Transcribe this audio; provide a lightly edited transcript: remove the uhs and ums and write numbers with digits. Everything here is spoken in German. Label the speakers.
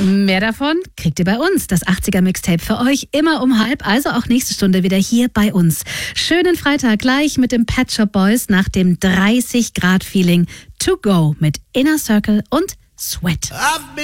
Speaker 1: Mehr davon kriegt ihr bei uns. Das 80er-Mixtape für euch immer um 12:30, also auch nächste Stunde wieder hier bei uns. Schönen Freitag gleich mit dem Pet Shop Boys nach dem 30-Grad-Feeling to go mit Inner Circle und Sweat.